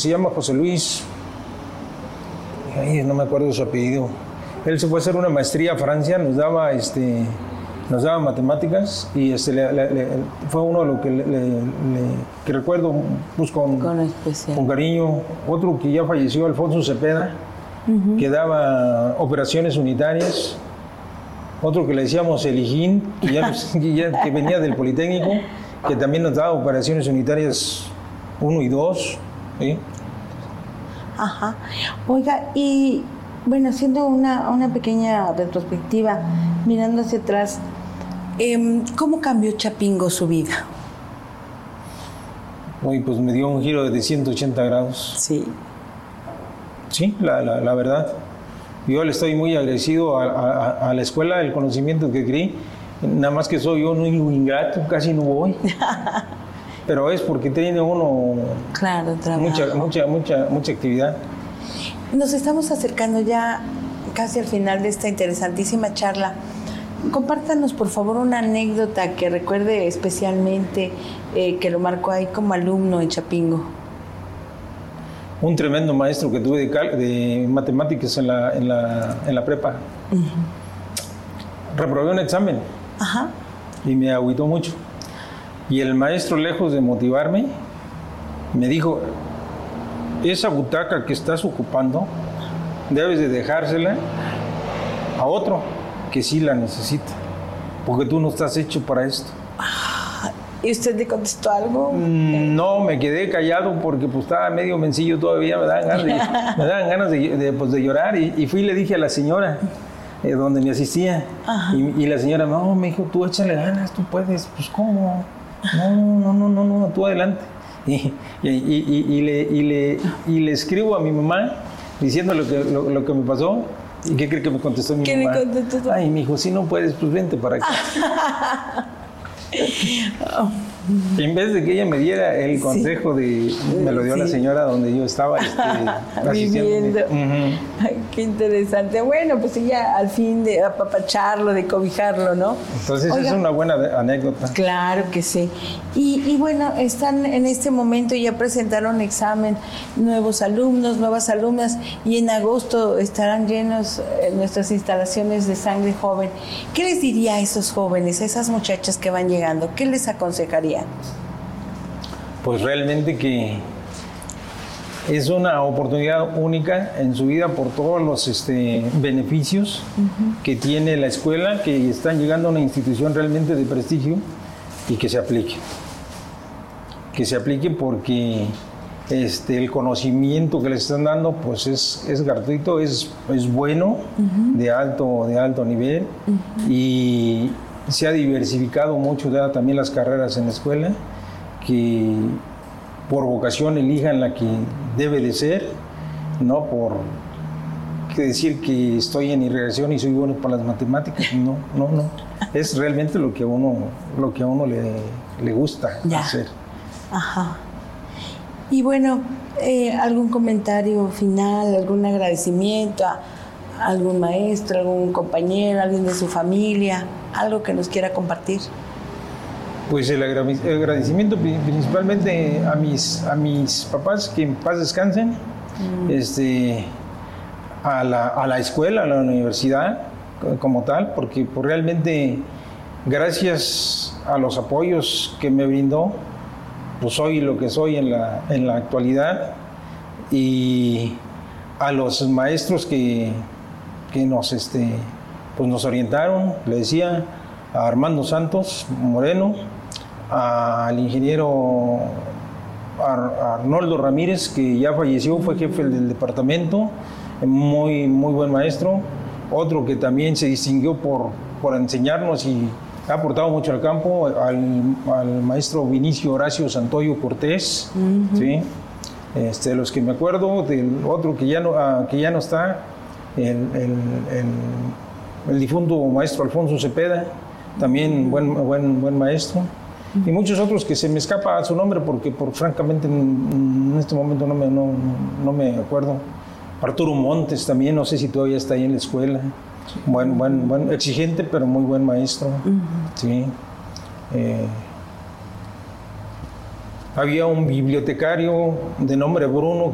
se llama José Luis, no me acuerdo su apellido. Él se fue a hacer una maestría a Francia, nos daba matemáticas y fue uno de los que recuerdo pues, con cariño. Otro que ya falleció, Alfonso Cepeda, que daba operaciones unitarias. Otro que le decíamos el Hijín, que venía del Politécnico, que también nos daba operaciones unitarias 1 y 2. ¿Sí? Ajá. Oiga, y bueno, haciendo una pequeña retrospectiva, mirando hacia atrás, ¿cómo cambió Chapingo su vida? Pues me dio un giro de 180 grados. Sí. Sí, la verdad. Yo le estoy muy agradecido a la escuela, el conocimiento que adquirí. Nada más que soy yo un ingrato, casi no voy. Pero es porque tiene uno mucha actividad. Nos estamos acercando ya casi al final de esta interesantísima charla. Compártanos, por favor, una anécdota que recuerde especialmente que lo marcó ahí como alumno en Chapingo. Un tremendo maestro que tuve de matemáticas en la prepa. Reprobé un examen. Ajá. Y me agüitó mucho. Y el maestro, lejos de motivarme, me dijo: esa butaca que estás ocupando debes de dejársela a otro que sí la necesita, porque tú no estás hecho para esto. ¿Y usted le contestó algo? No, me quedé callado porque pues estaba medio mencillo todavía, me daban ganas de llorar y fui y le dije a la señora donde me asistía y la señora no, me dijo, tú échale ganas, tú puedes. Pues ¿cómo? No, tú adelante. Y le escribo a mi mamá diciendo lo que me pasó. ¿Y qué cree que me contestó mi mamá? ¿Qué le contestó? Ay, mi hijo, si no puedes, pues vente para acá. En vez de que ella me diera el consejo me lo dio la señora donde yo estaba viviendo. Ay, qué interesante. Bueno, pues ella al fin de apapacharlo, de cobijarlo, ¿no? Entonces, oiga, es una buena anécdota. Claro que sí. Y bueno, están en este momento, ya presentaron examen, nuevos alumnos, nuevas alumnas, y en agosto estarán llenos nuestras instalaciones de Sangre Joven. ¿Qué les diría a esos jóvenes, a esas muchachas que van llegando? ¿Qué les aconsejaría? Pues realmente que es una oportunidad única en su vida por todos los beneficios que tiene la escuela, que están llegando a una institución realmente de prestigio, y que se aplique. Que se aplique porque el conocimiento que les están dando pues es gratuito, es bueno, de alto nivel, y se ha diversificado mucho ya también las carreras en la escuela, que por vocación elijan la que debe de ser, no por decir que estoy en irrigación y soy bueno para las matemáticas. No. Es realmente lo que a uno le gusta hacer. Ajá. Y bueno, ¿algún comentario final, algún agradecimiento a algún maestro, algún compañero, alguien de su familia, algo que nos quiera compartir? Pues el agradecimiento principalmente a mis papás, que en paz descansen, a la escuela, a la universidad como tal, porque pues, realmente gracias a los apoyos que me brindó, pues soy lo que soy en la actualidad, y a los maestros que nos orientaron, le decía, a Armando Santos Moreno, al ingeniero Arnoldo Ramírez, que ya falleció, fue jefe del departamento, muy buen maestro. Otro que también se distinguió por enseñarnos y ha aportado mucho al campo, al maestro Vinicio Horacio Santoyo Cortés, ¿sí? De los que me acuerdo, del otro que ya no está, el difunto maestro Alfonso Cepeda, también buen maestro, y muchos otros que se me escapa su nombre porque francamente en este momento no me acuerdo. Arturo Montes también, no sé si todavía está ahí en la escuela, buen exigente pero muy buen maestro. Sí. Había un bibliotecario de nombre Bruno